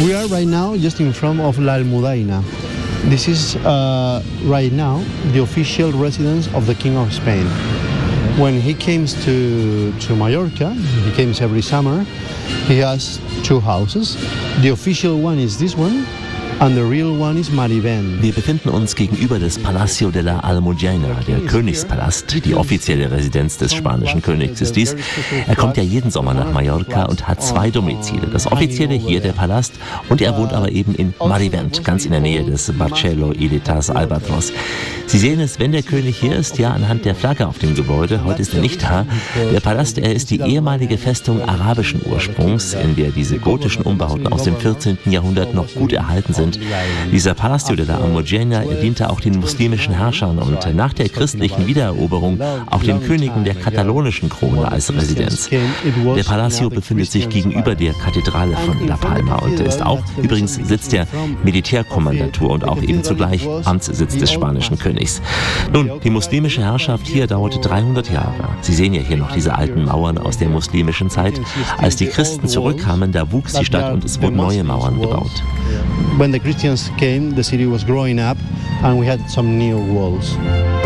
We are right now just in front of La Almudaina. This is right now the official residence of the King of Spain. When he comes to Mallorca, he comes every summer, he has two houses. The official one is this one. And the real one is Marivent. Wir befinden uns gegenüber des Palacio de la Almudena, der Königspalast. Die offizielle Residenz des spanischen Königs ist dies. Er kommt ja jeden Sommer nach Mallorca und hat zwei Domizile. Das offizielle hier der Palast und er wohnt aber eben in Marivent, ganz in der Nähe des Barceló y de Tas Albatros. Sie sehen es, wenn der König hier ist, ja anhand der Flagge auf dem Gebäude. Heute ist er nicht da. Der Palast, er ist die ehemalige Festung arabischen Ursprungs, in der diese gotischen Umbauten aus dem 14. Jahrhundert noch gut erhalten sind. Dieser Palacio de la Almudena, er diente auch den muslimischen Herrschern und nach der christlichen Wiedereroberung auch den Königen der katalonischen Krone als Residenz. Der Palacio befindet sich gegenüber der Kathedrale von La Palma und ist auch übrigens Sitz der Militärkommandatur und auch eben zugleich Amtssitz des spanischen Königs. Nun, die muslimische Herrschaft hier dauerte 300 Jahre. Sie sehen ja hier noch diese alten Mauern aus der muslimischen Zeit. Als die Christen zurückkamen, da wuchs die Stadt und es wurden neue Mauern gebaut. When the Christians came, the city was growing up and we had some new walls.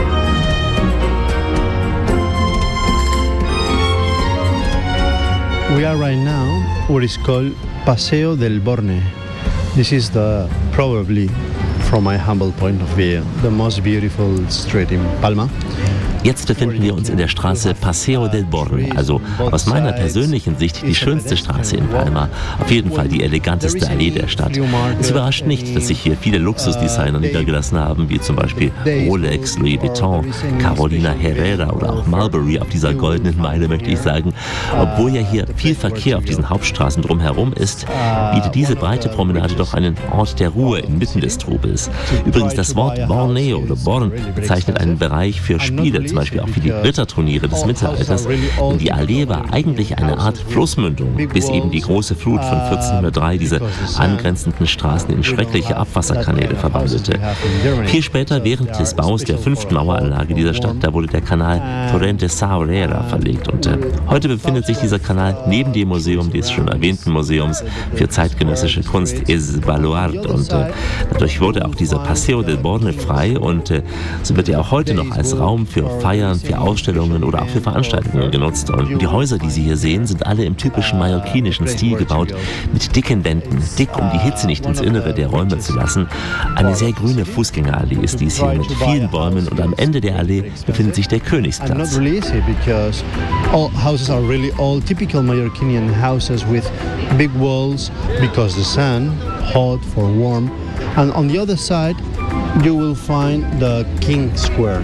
We are right now what is called Paseo del Borne. This is probably, from my humble point of view, the most beautiful street in Palma. Jetzt befinden wir uns in der Straße Paseo del Borne, also aus meiner persönlichen Sicht die schönste Straße in Palma, auf jeden Fall die eleganteste Allee der Stadt. Es überrascht nicht, dass sich hier viele Luxusdesigner niedergelassen haben, wie zum Beispiel Rolex, Louis Vuitton, Carolina Herrera oder auch Marbury auf dieser goldenen Meile, möchte ich sagen. Obwohl ja hier viel Verkehr auf diesen Hauptstraßen drumherum ist, bietet diese breite Promenade doch einen Ort der Ruhe inmitten des Trubels. Übrigens, das Wort Borneo oder Born bezeichnet einen Bereich für Spiele, zum Beispiel auch für die Ritterturniere des Mittelalters. Und die Allee war eigentlich eine Art Flussmündung, bis eben die große Flut von 1403 diese angrenzenden Straßen in schreckliche Abwasserkanäle verwandelte. Viel später, während des Baus der 5. Maueranlage dieser Stadt, da wurde der Kanal Torrente Saurera verlegt. Und heute befindet sich dieser Kanal neben dem Museum des schon erwähnten Museums für zeitgenössische Kunst Es Baluard. Und dadurch wurde auch dieser Paseo del Borne frei und so wird er auch heute noch als Raum für Feiern, für Ausstellungen oder auch für Veranstaltungen genutzt. Und die Häuser, die Sie hier sehen, sind alle im typischen mallorquinischen Stil gebaut, mit dicken Wänden, dick, um die Hitze nicht ins Innere der Räume zu lassen. Eine sehr grüne Fußgängerallee ist dies hier mit vielen Bäumen und am Ende der Allee befindet sich der Königsplatz. All houses are really all typical Mallorquinian houses with big walls because the sun, hot for warm. And on the other side, you will find the King Square.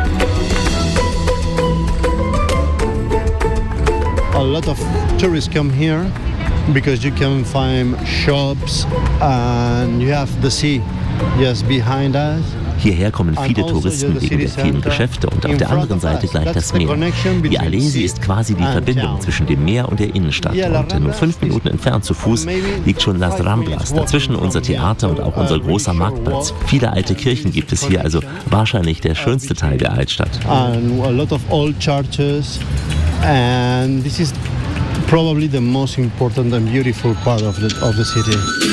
A lot of tourists come here because you can find shops and you have the sea just behind us. Hierher kommen viele Touristen wegen der vielen Geschäfte und auf der anderen Seite gleich das Meer. Die Allee, sie ist quasi die Verbindung zwischen dem Meer und der Innenstadt. Und nur 5 Minuten entfernt zu Fuß liegt schon Las Ramblas, dazwischen unser Theater und auch unser großer Marktplatz. Viele alte Kirchen gibt es hier, also wahrscheinlich der schönste Teil der Altstadt. And a lot of old churches and this is probably the most important and beautiful part of the city.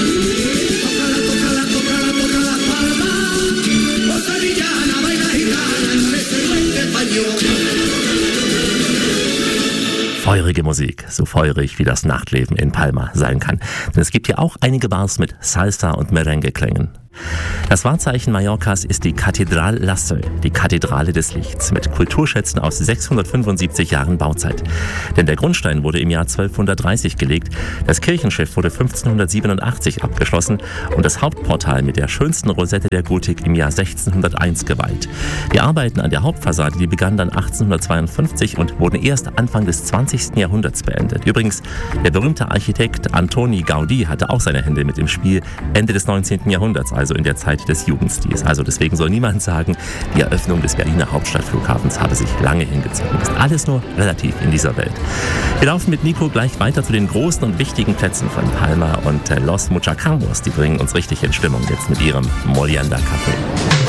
Feurige Musik, so feurig wie das Nachtleben in Palma sein kann. Denn es gibt hier auch einige Bars mit Salsa und Merengue-Klängen. Das Wahrzeichen Mallorcas ist die Catedral Las Sol, die Kathedrale des Lichts, mit Kulturschätzen aus 675 Jahren Bauzeit. Denn der Grundstein wurde im Jahr 1230 gelegt, das Kirchenschiff wurde 1587 abgeschlossen und das Hauptportal mit der schönsten Rosette der Gotik im Jahr 1601 geweiht. Die Arbeiten an der Hauptfassade, die begannen dann 1852 und wurden erst Anfang des 20. Jahrhunderts beendet. Übrigens, der berühmte Architekt Antoni Gaudí hatte auch seine Hände mit im Spiel, Ende des 19. Jahrhunderts, also in der Zeit des Jugendstils. Also deswegen soll niemand sagen, die Eröffnung des Berliner Hauptstadtflughafens habe sich lange hingezogen. Ist alles nur relativ in dieser Welt. Wir laufen mit Nico gleich weiter zu den großen und wichtigen Plätzen von Palma und Los Muchacamos. Die bringen uns richtig in Stimmung jetzt mit ihrem Molienda Café.